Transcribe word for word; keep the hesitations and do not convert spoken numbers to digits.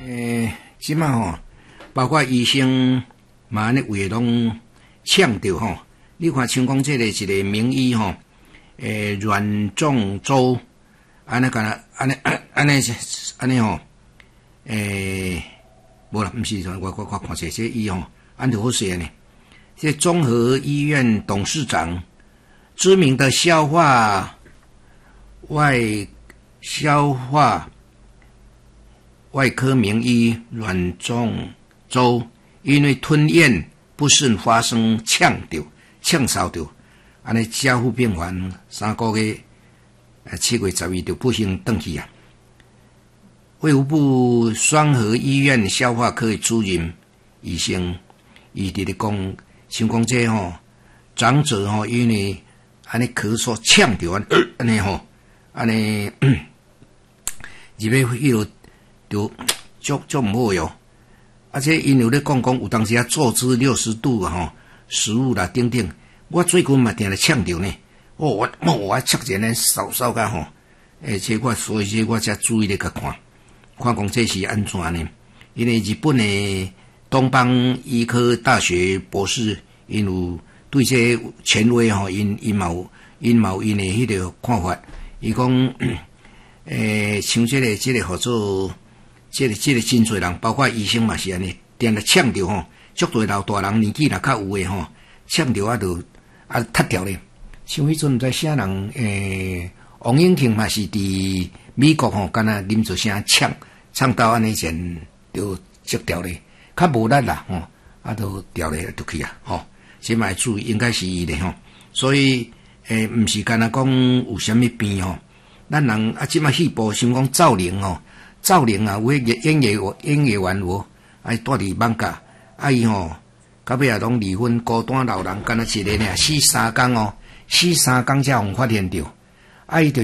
诶，即马吼，包括医生嘛安尼话拢呛着吼。你看像讲这个一个名医吼，诶，阮仲洲，安尼干那安尼安尼安尼吼，诶，无啦，毋是，我我我看这这医吼，安就好势呢。这综合医院董事长，知名的消化外消化外科名医阮仲洲，因为吞咽不顺发生呛着、呛烧着，安尼加护病房三个月，呃，七月十一就不幸登去啊。卫福部双和医院消化科主任医生，伊伫咧讲，像讲这吼，长者吼，因为安尼咳嗽呛着安安尼吼，安尼入去迄落就足足毋好哟。而且因有咧讲讲，有当时啊坐姿六十度啊吼，食物啦等等，我最近嘛定咧呛着呢。哦，我我我切者呢扫扫甲吼，而且我所以这我才注意咧甲看，看讲这是安怎呢？因为日本的东邦医科大学博士，因有对这权威吼，因因嘛有因嘛有因的迄个看法。伊讲，诶、欸，像这个这个合作，这个这个真侪人，包括医生嘛是安尼，定咧呛着吼，足侪老大人年纪若较有诶吼，呛着啊就啊塌掉咧。像迄阵毋知啥人，诶、欸，王永庆嘛是伫美国吼，敢若啉做啥呛，呛到安尼前就折掉咧。较无力啦，吼、哦，啊，都掉咧倒去啊，吼、哦，这嘛注意，应该是伊咧吼，所以诶，毋是干那讲有啥物病吼，咱人啊，即马戏部想讲造灵吼，造灵啊，有迄演艺演艺员无，啊，住伫网架，啊伊吼，到尾啊拢离婚，孤单老人，干那一个呢，死三工哦，死三工才互发现着，啊伊就。